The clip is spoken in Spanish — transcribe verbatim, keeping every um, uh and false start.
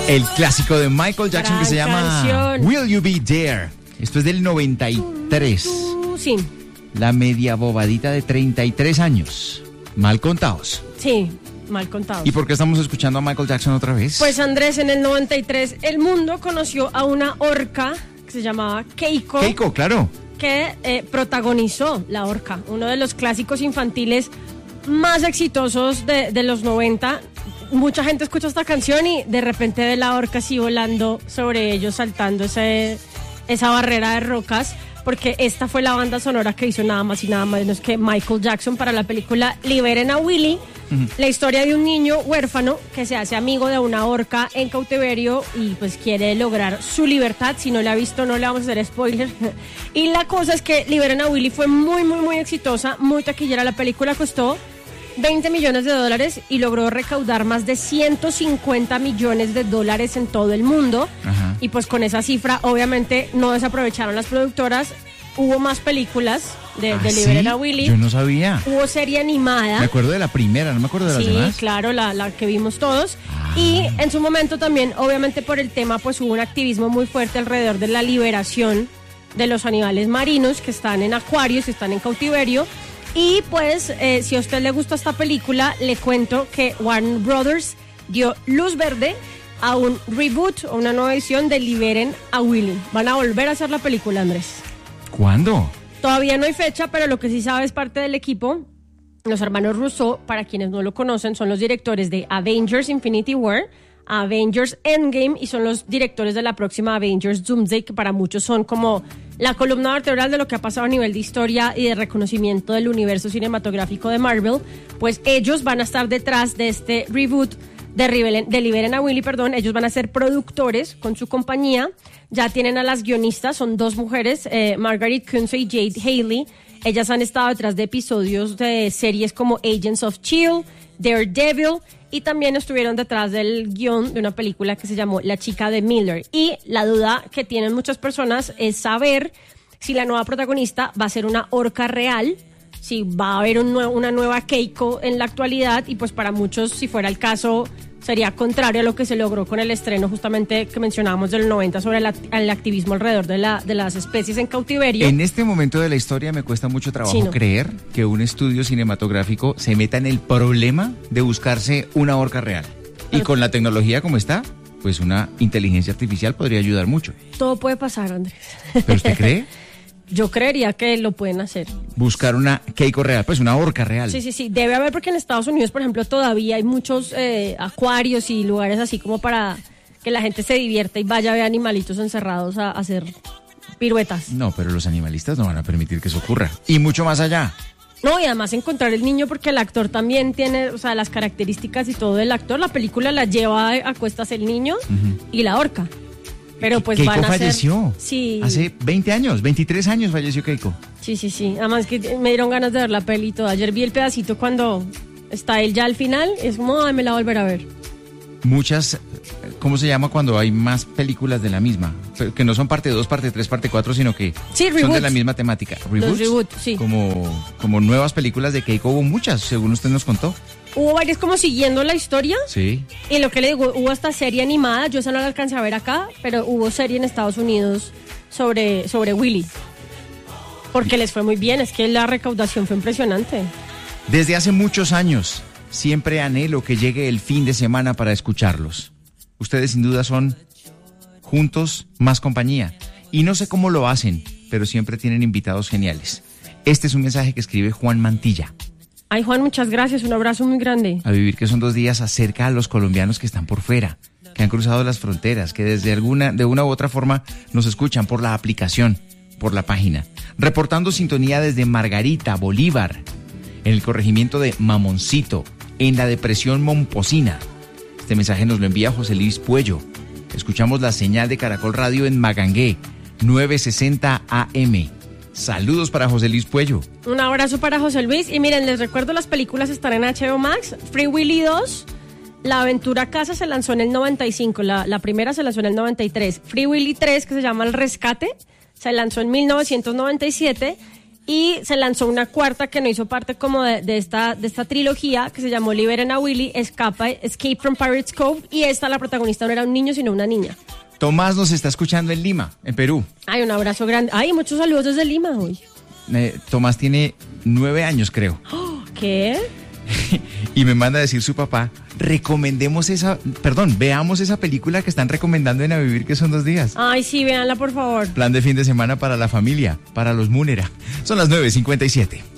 El clásico de Michael Jackson Gran que se llama canción. Will You Be There. Esto es del noventa y tres. Uh, sí, La media bobadita de treinta y tres años. Mal contados. sí, mal contado. ¿Y por qué estamos escuchando a Michael Jackson otra vez? Pues Andrés, en el noventa y tres el mundo conoció a una orca que se llamaba Keiko, Keiko, claro. que eh, protagonizó La Orca, uno de los clásicos infantiles más exitosos de, de los noventa. Mucha gente escucha esta canción y de repente ve La Orca así volando sobre ellos, saltando ese, esa barrera de rocas, porque esta fue la banda sonora que hizo nada más y nada menos que Michael Jackson para la película Liberen a Willy. Uh-huh. La historia de un niño huérfano que se hace amigo de una orca en cautiverio y pues quiere lograr su libertad. Si no la ha visto, no le vamos a hacer spoiler. Y la cosa es que Liberen a Willy fue muy, muy, muy exitosa, muy taquillera. La película costó veinte millones de dólares y logró recaudar más de ciento cincuenta millones de dólares en todo el mundo. Ajá. Y pues con esa cifra, obviamente, no desaprovecharon las productoras. Hubo más películas de, ¿Ah, de Liberen sí? a Willy. Yo no sabía. Hubo serie animada. Me acuerdo de la primera, no me acuerdo de las sí, demás. Sí, claro, la, la que vimos todos. Ah. Y en su momento también, obviamente por el tema, pues hubo un activismo muy fuerte alrededor de la liberación de los animales marinos que están en acuarios, que están en cautiverio. Y pues, eh, si a usted le gusta esta película, le cuento que Warner Brothers dio luz verde a un reboot o una nueva edición de Liberen a Willy. Van a volver a hacer la película, Andrés. ¿Cuándo? Todavía no hay fecha, pero lo que sí sabe es parte del equipo. Los hermanos Russo, para quienes no lo conocen, son los directores de Avengers Infinity War, Avengers Endgame, y son los directores de la próxima Avengers Doomsday, que para muchos son como la columna vertebral de lo que ha pasado a nivel de historia y de reconocimiento del universo cinematográfico de Marvel. Pues ellos van a estar detrás de este reboot de, Rivelen, de Liberen a Willy, perdón. Ellos van a ser productores con su compañía. Ya tienen a las guionistas, son dos mujeres, eh, Margaret Kunze y Jade Haley. Ellas han estado detrás de episodios de series como Agents of Shield, Daredevil, y también estuvieron detrás del guión de una película que se llamó La chica de Miller. Y la duda que tienen muchas personas es saber si la nueva protagonista va a ser una orca real, si va a haber un nue- una nueva Keiko en la actualidad, y pues para muchos, si fuera el caso, sería contrario a lo que se logró con el estreno justamente que mencionábamos del noventa sobre el, act- el activismo alrededor de, la, de las especies en cautiverio. En este momento de la historia me cuesta mucho trabajo sí, no. creer que un estudio cinematográfico se meta en el problema de buscarse una orca real. Pero, y con la tecnología como está, pues una inteligencia artificial podría ayudar mucho. Todo puede pasar, Andrés. ¿Pero usted cree? Yo creería que lo pueden hacer. Buscar una Keiko real, pues una orca real. Sí, sí, sí. Debe haber, porque en Estados Unidos, por ejemplo, todavía hay muchos eh, acuarios y lugares así como para que la gente se divierta y vaya a ver animalitos encerrados a, a hacer piruetas. No, pero los animalistas no van a permitir que eso ocurra. Y mucho más allá. No, y además encontrar el niño, porque el actor también tiene, o sea, las características y todo del actor. La película la lleva a cuestas el niño uh-huh. y la orca. Pero pues Keiko van a falleció. Ser, sí. Hace veinte años, veintitrés años falleció Keiko. Sí, sí, sí. Además que me dieron ganas de ver la peli y todo. Ayer vi el pedacito cuando está él ya al final. Es como, ay, me la voy a volver a ver. Muchas, ¿cómo se llama cuando hay más películas de la misma? Que no son parte dos, parte tres, parte cuatro, sino que sí, son de la misma temática. ¿Reboots? Los reboots, sí. Como, como nuevas películas de Keiko hubo muchas, según usted nos contó. Hubo varias como siguiendo la historia. Sí. Y lo que le digo, hubo hasta serie animada. Yo esa no la alcancé a ver acá, pero hubo serie en Estados Unidos sobre, sobre Willy. Porque les fue muy bien, es que la recaudación fue impresionante. Desde hace muchos años, siempre anhelo que llegue el fin de semana para escucharlos. Ustedes sin duda son juntos más compañía. Y no sé cómo lo hacen, pero siempre tienen invitados geniales. Este es un mensaje que escribe Juan Mantilla. Ay, Juan, muchas gracias, un abrazo muy grande. A vivir que son dos días acerca a los colombianos que están por fuera, que han cruzado las fronteras, que desde alguna, de una u otra forma nos escuchan por la aplicación, por la página. Reportando sintonía desde Margarita, Bolívar, en el corregimiento de Mamoncito, en la depresión Momposina. Este mensaje nos lo envía José Luis Puello. Escuchamos la señal de Caracol Radio en Magangué, novecientos sesenta A M. Saludos para José Luis Puello. Un abrazo para José Luis. Y miren, les recuerdo, las películas están en H B O Max. Free Willy dos, La Aventura Casa se lanzó en el noventa y cinco. La, la primera se lanzó en el noventa y tres. Free Willy tres, que se llama El Rescate, se lanzó en mil novecientos noventa y siete. Y se lanzó una cuarta que no hizo parte como de, de esta de esta trilogía, que se llamó Liberen a Willy, Escapa, Escape from Pirates Cove. Y esta, la protagonista no era un niño, sino una niña. Tomás nos está escuchando en Lima, en Perú. Ay, un abrazo grande. Ay, muchos saludos desde Lima hoy. Eh, Tomás tiene nueve años, creo. ¿Qué? Y me manda a decir su papá, recomendemos esa, perdón, veamos esa película que están recomendando en A Vivir, que son dos días. Ay, sí, véanla, por favor. Plan de fin de semana para la familia, para los Múnera. Son las nueve cincuenta y siete.